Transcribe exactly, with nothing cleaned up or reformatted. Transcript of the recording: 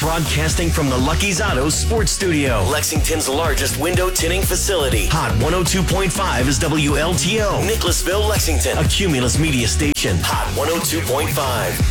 Broadcasting from the Lucky's Autos Sports Studio, Lexington's largest window tinting facility. Hot one oh two point five is W L T O. Nicholasville, Lexington. A Cumulus Media Station. Hot one oh two point five.